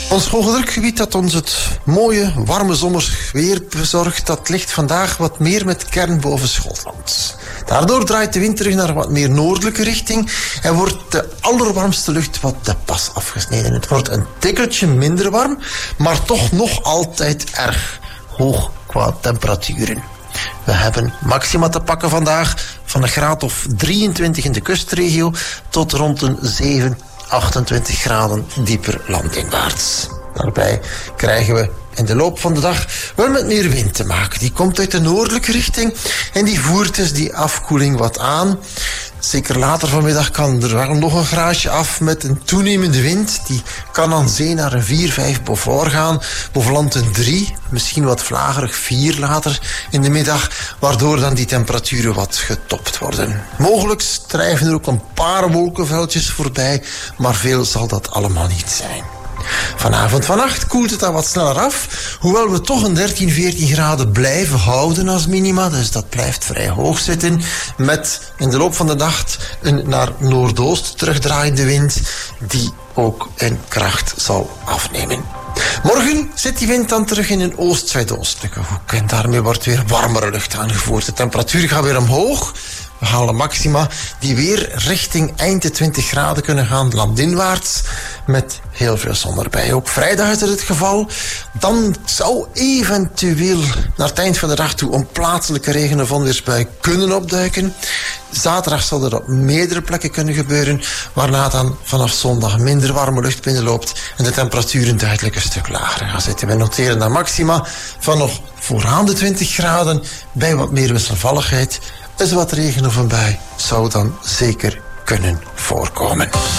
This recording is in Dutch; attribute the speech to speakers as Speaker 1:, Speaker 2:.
Speaker 1: Ons hoge drukgebied dat ons het mooie, warme zomers weer bezorgt, dat ligt vandaag wat meer met kern boven Schotland. Daardoor draait de wind terug naar wat meer noordelijke richting en wordt de allerwarmste lucht wat de pas afgesneden. Het wordt een tikkeltje minder warm, maar toch nog altijd erg hoog qua temperaturen. We hebben maxima te pakken vandaag van een graad of 23 in de kustregio tot rond een 7, 28 graden dieper landinwaarts. Daarbij krijgen we in de loop van de dag wel met meer wind te maken. Die komt uit de noordelijke richting en die voert dus die afkoeling wat aan. Zeker later vanmiddag kan er wel nog een graadje af met een toenemende wind. Die kan aan zee naar een 4, 5 Beaufort gaan. Boven land een 3, misschien wat vlagerig 4 later in de middag. Waardoor dan die temperaturen wat getopt worden. Mogelijk strijven er ook een paar wolkenveldjes voorbij, maar veel zal dat allemaal niet zijn. Vanavond, vannacht koelt het dan wat sneller af, hoewel we toch een 13, 14 graden blijven houden als minima, dus dat blijft vrij hoog zitten, met in de loop van de nacht een naar noordoost terugdraaiende wind, die ook in kracht zal afnemen. Morgen zit die wind dan terug in een oost-zuidoostelijke hoek en daarmee wordt weer warmere lucht aangevoerd. De temperatuur gaat weer omhoog. We halen maxima die weer richting eind de 20 graden kunnen gaan landinwaarts met heel veel zon erbij. Ook vrijdag is dat het geval. Dan zou eventueel naar het eind van de dag toe een plaatselijke regen- of onweersbui kunnen opduiken. Zaterdag zal dat op meerdere plekken kunnen gebeuren, waarna dan vanaf zondag minder warme lucht binnenloopt en de temperaturen duidelijk een stuk lager gaan zitten. We noteren dan maxima van nog vooraan de 20 graden bij wat meer wisselvalligheid. Dus wat regen of een bui zou dan zeker kunnen voorkomen.